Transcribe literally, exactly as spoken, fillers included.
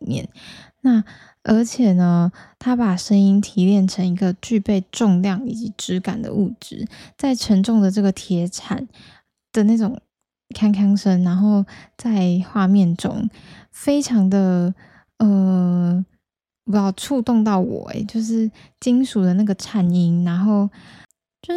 面。那而且呢，它把声音提炼成一个具备重量以及质感的物质，在沉重的这个铁铲的那种锵锵声，然后在画面中非常的呃，不知道触动到我诶，就是金属的那个颤音，然后